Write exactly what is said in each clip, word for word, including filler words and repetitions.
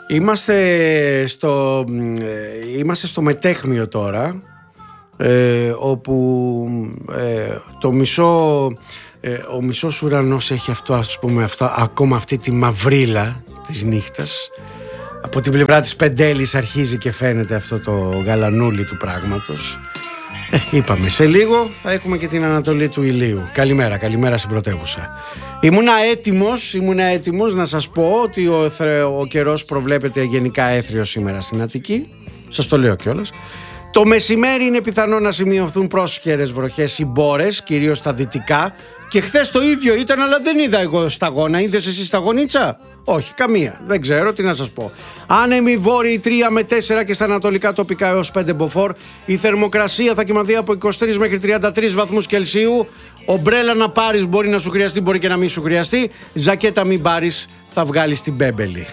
Είμαστε στο, ε, είμαστε στο μετέχμιο τώρα, ε, όπου ε, το μισό, ε, ο μισός ουρανός έχει αυτό, ας πούμε, αυτό, ακόμα αυτή τη μαυρίλα της νύχτας. Από την πλευρά της Πεντέλης αρχίζει και φαίνεται αυτό το γαλανούλι του πράγματος. Ε, είπαμε, σε λίγο θα έχουμε και την ανατολή του ηλίου. Καλημέρα, καλημέρα στην πρωτεύουσα. Ήμουνα έτοιμος, ήμουνα έτοιμος να σας πω ότι ο, ο καιρός προβλέπεται γενικά έθριος σήμερα στην Αττική. Σας το λέω κιόλας. Το μεσημέρι είναι πιθανό να σημειωθούν πρόσχερες βροχές ή μπόρες, κυρίως στα δυτικά. Και χθες το ίδιο ήταν, αλλά δεν είδα εγώ σταγόνα. Είδες εσύ σταγονίτσα? Όχι, καμία. Δεν ξέρω τι να σας πω. Άνεμοι βόρειοι τρία με τέσσερα και στα ανατολικά τοπικά έως πέντε μποφόρ. Η θερμοκρασία θα κοιμαθεί από είκοσι τρεις μέχρι τριάντα τρεις βαθμούς Κελσίου. Ομπρέλα να πάρεις, μπορεί να σου χρειαστεί, μπορεί και να μην σου χρειαστεί. Ζακέτα μην πάρεις, θα βγάλεις την μπέμπελη.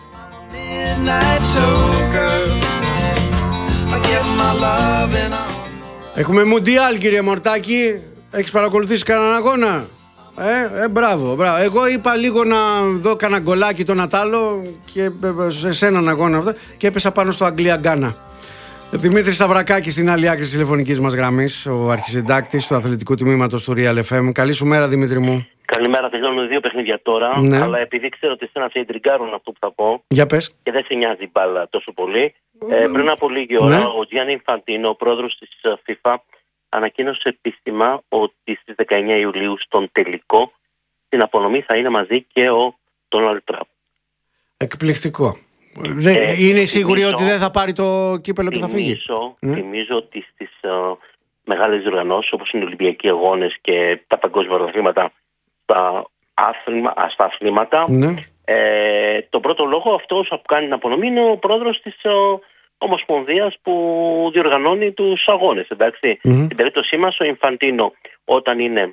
Έχουμε Μουντιάλ, κύριε Μορτάκη. Έχεις παρακολουθήσει κανέναν αγώνα? Ε, ε, μπράβο, μπράβο. Εγώ είπα λίγο να δω κανένα γκολάκι τον Ατάλο και σε έναν αγώνα αυτό και έπεσα πάνω στο Αγγλία-Γκάνα. Δημήτρης Σταυρακάκης στην άλλη άκρη της τηλεφωνικής μας γραμμής, ο αρχισυντάκτης του αθλητικού τμήματος του Real εφ εμ. Καλή σου μέρα, Δημήτρη μου. Καλημέρα, τελειώνουν δύο παιχνίδια τώρα. Ναι. Αλλά επειδή ξέρω ότι εσένα σε εντριγκάρουν αυτό που θα πω. Για πες. Και δεν σε νοιάζει η μπάλα τόσο πολύ. Ε, πριν από λίγη ώρα, Ναι. ο Γιάννη Ινφαντίνο, ο πρόεδρος της FIFA, ανακοίνωσε επίσημα ότι στις δεκαεννιά Ιουλίου, στον τελικό, στην απονομή θα είναι μαζί και ο Ντόναλντ Τραμπ. Εκπληκτικό. Δε, Ε, είναι σίγουροι θυμίζω, ότι δεν θα πάρει το κύπελο και θα φύγει? Θυμίζω, Ναι. θυμίζω ότι στις uh, μεγάλες διοργανώσεις, όπως είναι οι Ολυμπιακοί Αγώνες και τα παγκόσμια πρωταθλήματα στα, άθλημα, στα αθλήματα, Ναι. ε, τον πρώτο λόγο αυτός που κάνει την απονομή είναι ο πρόεδρος της uh, Ομοσπονδίας που διοργανώνει τους αγώνες. Εντάξει. Mm-hmm. Στην περίπτωσή μας ο Ινφαντίνο, όταν είναι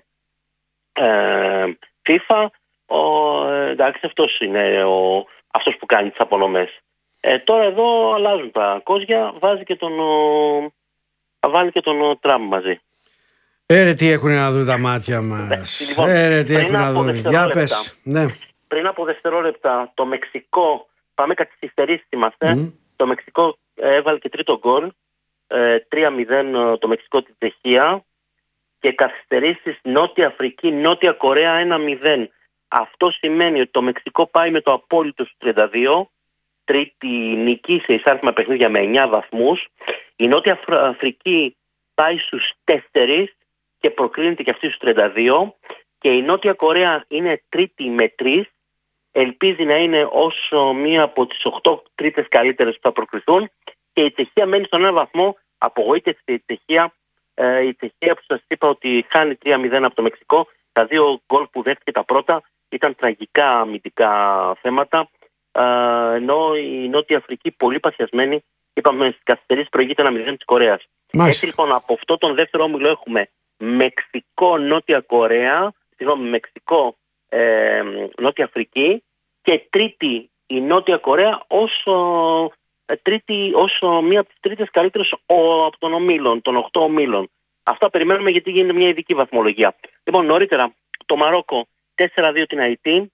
ε, FIFA, ο, εντάξει, αυτός είναι ο, αυτός που κάνει τις απονομές. Ε, τώρα εδώ αλλάζουν τα κόζια, βάζει και τον, ο, θα βάλει και τον ο, Τραμπ μαζί. Έρε τι έχουν να δουν τα μάτια μας. Λοιπόν, Έρε τι πριν έχουν να από δουν. Για δευτερόλεπτα. πες. Ναι. Πριν από δευτερόλεπτα το Μεξικό, πάμε καθυστερήσεις είμαστε, Mm. το Μεξικό έβαλε και τρίτο γκολ, ε, τρία μηδέν το Μεξικό τη Τσεχία, και καθυστερήσεις Νότια Αφρική, Νότια Κορέα ένα μηδέν. Αυτό σημαίνει ότι το Μεξικό πάει με το απόλυτο στους τριάντα δύο, τρίτη νική σε εισάρτημα παιχνίδια με εννιά βαθμούς. Η Νότια Αφρική πάει στους τέσσερα και προκρίνεται και αυτή στους τριάντα δύο, και η Νότια Κορέα είναι τρίτη με τρία. Ελπίζει να είναι όσο μία από τις οκτώ τρίτες καλύτερες που θα προκριθούν, και η Τσεχία μένει στον ένα βαθμό. Απογοήτευσε η Τσεχία. Ε, η Τσεχία που σας είπα ότι χάνει τρία μηδέν από το Μεξικό. Τα δύο γκολ που δέχτηκε τα πρώτα ήταν τραγικά αμυντικά θέματα. Ε, ενώ η Νότια Αφρική, πολύ παθιασμένη, είπαμε στις καθυστερήσεις, προηγείται ένα μηδέν της Κορέας. Μάλιστα. Έτσι λοιπόν, από αυτό τον δεύτερο όμιλο έχουμε Μεξικό, Νότια Κορέα, συγγνώμη, Μεξικό, ε, Νότια Αφρική, και τρίτη η Νότια Κορέα ως, ε, τρίτη, ως ε, μία από τις τρίτες καλύτερες ο, από των ομίλων, των οκτώ ομίλων. Αυτά περιμένουμε, γιατί γίνεται μια ειδική βαθμολογία. Λοιπόν, νωρίτερα το Μαρόκο τέσσερα δύο την Αϊτή.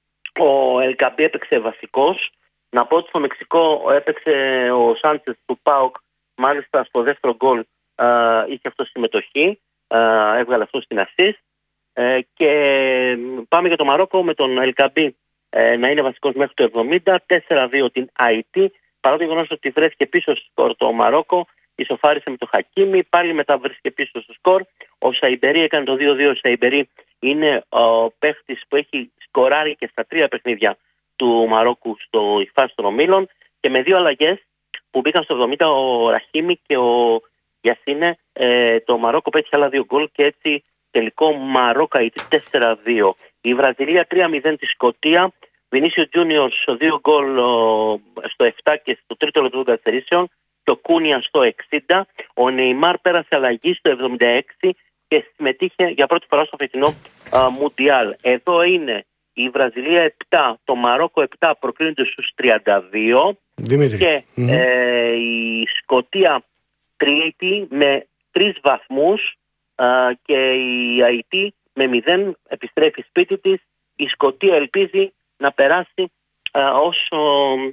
Ο Ελκαμπή έπαιξε βασικός. Να πω ότι στο Μεξικό έπαιξε ο Σάντσες του ΠΑΟΚ. Μάλιστα στο δεύτερο γκολ ε, είχε αυτό συμμετοχή. Ε, έβγαλε αυτό στην ασίστ. Ε, και πάμε για το Μαρόκο με τον Ελκαμπή ε, να είναι βασικός μέχρι το εβδομήντα. τέσσερα δύο την Αϊτή. Παρά το γεγονός ότι βρέθηκε πίσω στο σκορ το Μαρόκο, ισοφάρισε με το Χακίμι, πάλι μετά βρέθηκε πίσω στο σκορ. Ο Σαϊμπερί έκανε το δύο δύο. Ο Σαϊμπερί είναι ο παίχτης που έχει σκοράρει και στα τρία παιχνίδια του Μαρόκου στο φάση των ομίλων, και με δύο αλλαγές που μπήκαν στο εβδομήντα, ο Ραχίμι και ο Γιασίνε, ε, το Μαρόκο πέτυχε άλλα δύο γκολ, και έτσι τελικό Μαρόκα-Αϊτή τέσσερα δύο. Η Βραζιλία τρία μηδέν τη Σκωτία. Βινίσιο Τζούνιορ δύο γκολ στο επτά και στο τρίτο λεπτό των καθυστερήσεων. Το Κούνια στο εξήντα. Ο Νεϊμάρ πέρασε αλλαγή στο εβδομήντα έξι και συμμετείχε για πρώτη φορά στο φετινό Μουντιάλ. Εδώ είναι η Βραζιλία επτά, το Μαρόκο επτά, προκρίνονται στους τριάντα δύο. Δημήτρη. Και Mm-hmm. ε, η Σκωτία τρίτη με τρεις βαθμούς, α, και η Αϊτή με μηδέν επιστρέφει σπίτι της. Η Σκωτία ελπίζει να περάσει α, ως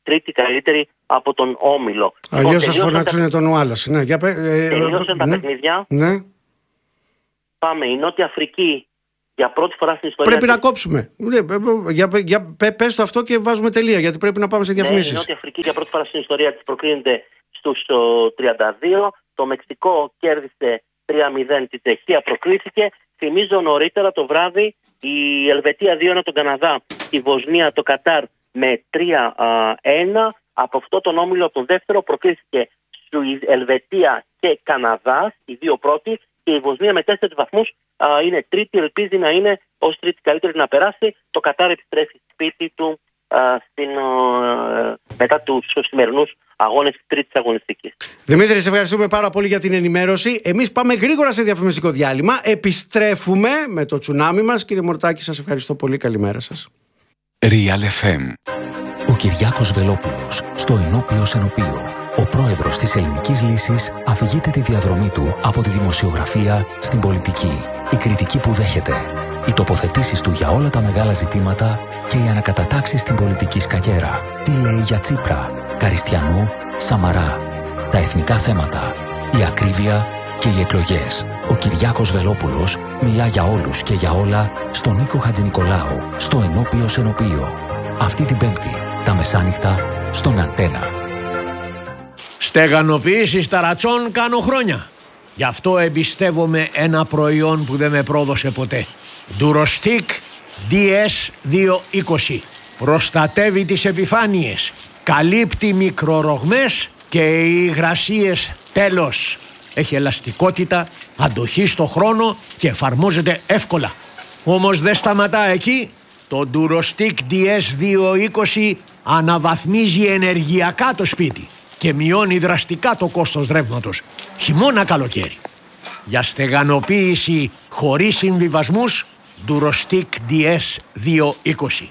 τρίτη καλύτερη από τον όμιλο. Αλλιώς σας φωνάξουν τα... τον Ουάλλας. Ναι, για... ε, τελείωσαν τα ναι. παιχνίδια. Ναι. Πάμε. Η Νότια Αφρική για πρώτη φορά στην ιστορία. Πρέπει της... να κόψουμε. Για, για, πες το αυτό και βάζουμε τελεία, γιατί πρέπει να πάμε σε διαφημίσεις. Ναι, η Νότια Αφρική για πρώτη φορά στην ιστορία της προκρίνεται στους τριάντα δύο. Το Μεξικό κέρδισε τρία μηδέν, την Τσεχία προκρίθηκε. Θυμίζω νωρίτερα το βράδυ η Ελβετία δύο ένα τον Καναδά, η Βοσνία το Κατάρ με τρία ένα. Από αυτό τον όμιλο, τον δεύτερο, προκρίθηκε η Ελβετία και Καναδά, οι δύο πρώτοι, και η Βοσνία με τέσσερις βαθμούς α, είναι τρίτη, ελπίζει να είναι ως τρίτη καλύτερη να περάσει. Το Κατάρ επιστρέφει σπίτι του α, στην, α, μετά τους σημερινούς αγώνες της τρίτης αγωνιστικής. Δημήτρη, σε ευχαριστούμε πάρα πολύ για την ενημέρωση. Εμείς πάμε γρήγορα σε διαφημιστικό διάλειμμα. Επιστρέφουμε με το τσουνάμι μας. Κύριε Μορτάκη, σας ευχαριστώ πολύ. Καλημέρα σας. Real εφ εμ. Ο Κυριάκος Βελόπουλος, στο ενώπιο Σενοπείο. Ο πρόεδρος της Ελληνικής Λύσης αφηγείται τη διαδρομή του από τη δημοσιογραφία στην πολιτική. Η κριτική που δέχεται, οι τοποθετήσεις του για όλα τα μεγάλα ζητήματα και οι ανακατατάξεις στην πολιτική σκακέρα. Τι λέει για Τσίπρα, Καριστιανού, Σαμαρά, τα εθνικά θέματα, η ακρίβεια και οι εκλογές. Ο Κυριάκος Βελόπουλος μιλά για όλους και για όλα στον Νίκο Χατζηνικολάου, στο ενώπιο Σενοπείο. Αυτή την Πέμπτη, τα μεσάνυχτα, στον Αντένα. Στεγανοποίηση ταρατσών κάνω χρόνια. Γι' αυτό εμπιστεύομαι ένα προϊόν που δεν με πρόδωσε ποτέ. Durostic ντι ες διακόσια είκοσι. Προστατεύει τις επιφάνειες, καλύπτει μικρορογμές και οι υγρασίες τέλος. Έχει ελαστικότητα, αντοχή στο χρόνο και εφαρμόζεται εύκολα. Όμως δεν σταματά εκεί. Το Durostic ντι ες διακόσια είκοσι αναβαθμίζει ενεργειακά το σπίτι και μειώνει δραστικά το κόστος ρεύματος, χειμώνα καλοκαίρι. Για στεγανοποίηση χωρίς συμβιβασμούς, Durostic ντι ες διακόσια είκοσι.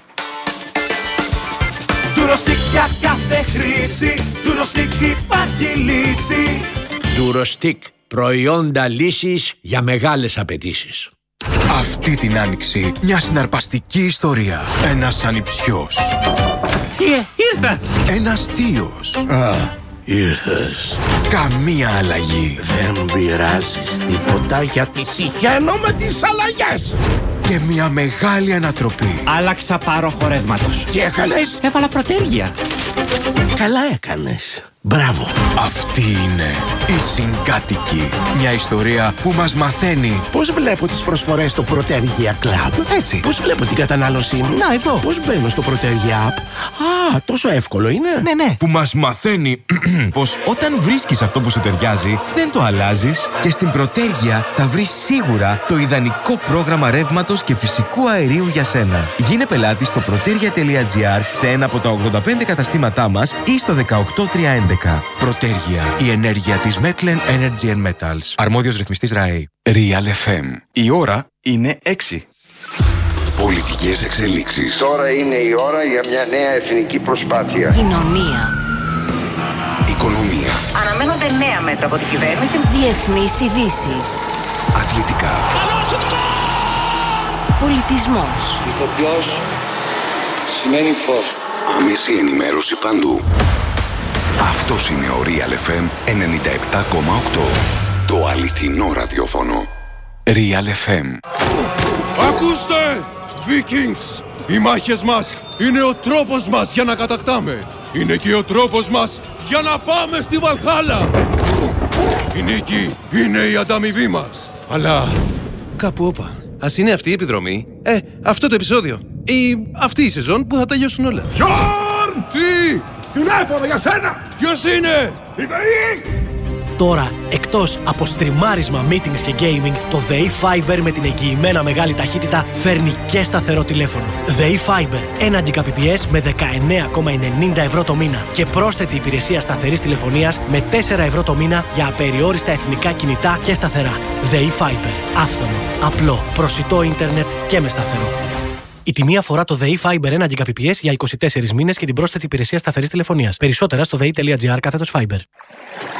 Durostic για κάθε χρήση, Durostic υπάρχει λύση. Durostic, προϊόντα λύσης για μεγάλες απαιτήσεις. Αυτή την άνοιξη μια συναρπαστική ιστορία. Ένας ανιψιός. Θεία, ήρθα! Ένας θείος. Α, ήρθες. Καμία αλλαγή. Δεν πειράζεις τίποτα γιατί συχαίνω με τις αλλαγές. Και μια μεγάλη ανατροπή. Άλλαξα πάροχο ρεύματος. Τι έκανες? Έβαλα προτέρια. Καλά έκανες. Μπράβο. Αυτή είναι η Συγκάτοικη. Μια ιστορία που μας μαθαίνει Πώς βλέπω τις προσφορές στο Protergia Club. Έτσι. Πώς βλέπω την κατανάλωσή μου. Να, εδώ. Πώς μπαίνω στο Protergia App. Α, τόσο εύκολο είναι. Ναι, ναι. που μας μαθαίνει πως όταν βρίσκεις αυτό που σου ταιριάζει, δεν το αλλάζεις και στην Protergia θα βρεις σίγουρα το ιδανικό πρόγραμμα ρεύματος και φυσικού αερίου για σένα. Γίνε πελάτη στο protergia τελεία τζι άρ σε ένα από τα ογδόντα πέντε καταστήματά μας ή στο δεκαοκτώ τριακόσια έντεκα. Protergia, η ενέργεια της Metlen Energy and Metals. Αρμόδιος ρυθμιστής ΡΑΕ. Real εφ εμ. Η ώρα είναι έξι. Πολιτικές εξελίξεις. Τώρα είναι η ώρα για μια νέα εθνική προσπάθεια. Κοινωνία. Οικονομία. Αναμένονται νέα μέτρα από την κυβέρνηση. Διεθνείς ειδήσεις. Αθλητικά. Πολιτισμός. Ηθοποιός σημαίνει φως. Άμεση ενημέρωση παντού. Αυτός είναι ο Real εφ εμ ενενήντα επτά κόμμα οκτώ. Το αληθινό ραδιόφωνο. Real εφ εμ. Ακούστε! Vikings! Οι μάχες μας είναι ο τρόπος μας για να κατακτάμε. Είναι και ο τρόπος μας για να πάμε στη Βαλχάλα. Η νίκη είναι η ανταμοιβή μας. Αλλά κάπου όπα. Ας είναι αυτή η επιδρομή. Ε, αυτό το επεισόδιο. Ή αυτή η σεζόν που θα τελειώσουν όλα. Γιόρν! Τι! Τηλέφωνο για σένα! Ποιος είναι? Η ΔΕΗ! Τώρα, εκτός από στριμάρισμα, meetings και gaming, το ΔΕΗ Fiber με την εγγυημένα μεγάλη ταχύτητα φέρνει και σταθερό τηλέφωνο. ΔΕΗ Fiber, ένα Gbps με δεκαεννέα κόμμα ενενήντα ευρώ το μήνα και πρόσθετη υπηρεσία σταθερής τηλεφωνίας με τέσσερα ευρώ το μήνα για απεριόριστα εθνικά κινητά και σταθερά. ΔΕΗ Fiber, άφθονο, απλό, προσιτό ίντερνετ και με σταθερό. Η τιμή αφορά το ΔΕΗ Fiber ένα Gbps για είκοσι τέσσερις μήνες και την πρόσθετη υπηρεσία σταθερής τηλεφωνίας. Περισσότερα στο δε ι τελεία τζι άρ κάθετος Fiber.